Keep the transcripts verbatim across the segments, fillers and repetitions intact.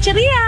ceria.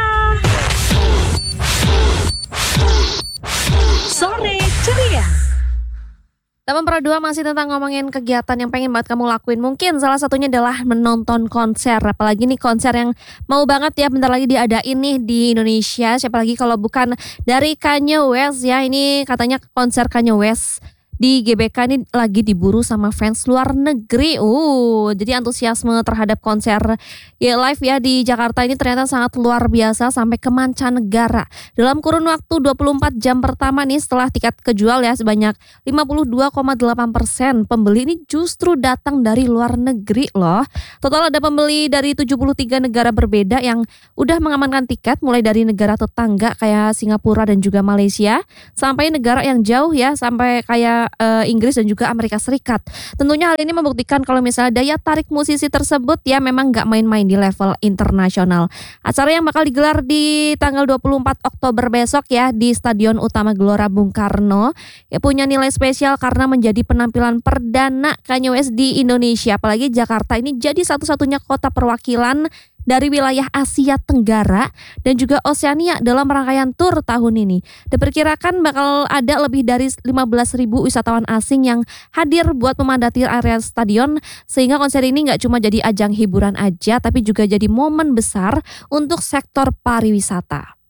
Sore ceria. Teman Pro dua masih tentang ngomongin kegiatan yang pengen banget kamu lakuin. Mungkin salah satunya adalah menonton konser. Apalagi nih konser yang mau banget ya bentar lagi diadain nih di Indonesia. Siapa lagi kalau bukan dari Kanye West ya. Ini katanya konser Kanye West di G B K ini lagi diburu sama fans luar negeri. Uh, jadi antusiasme terhadap konser ya live ya di Jakarta ini ternyata sangat luar biasa sampai ke mancanegara. Dalam kurun waktu dua puluh empat jam pertama nih setelah tiket kejual ya sebanyak lima puluh dua koma delapan persen pembeli ini justru datang dari luar negeri loh. Total ada pembeli dari tujuh puluh tiga negara berbeda yang udah mengamankan tiket mulai dari negara tetangga kayak Singapura dan juga Malaysia sampai negara yang jauh ya sampai kayak Uh, Inggris dan juga Amerika Serikat. Tentunya hal ini membuktikan kalau misalnya daya tarik musisi tersebut ya memang gak main-main di level internasional. Acara yang bakal digelar di tanggal dua puluh empat Oktober besok ya di Stadion Utama Gelora Bung Karno ya punya nilai spesial karena menjadi penampilan perdana Kanye West di Indonesia. Apalagi Jakarta ini jadi satu-satunya kota perwakilan dari wilayah Asia Tenggara dan juga Oseania dalam rangkaian tur tahun ini. Diperkirakan bakal ada lebih dari lima belas ribu wisatawan asing yang hadir buat memadati area stadion sehingga konser ini gak cuma jadi ajang hiburan aja tapi juga jadi momen besar untuk sektor pariwisata.